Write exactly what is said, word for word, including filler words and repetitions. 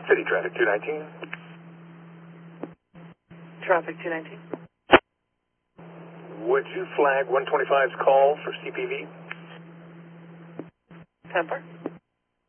City Traffic two nineteen. Traffic two nineteen. Would you flag one twenty-five's call for C P V? ten four.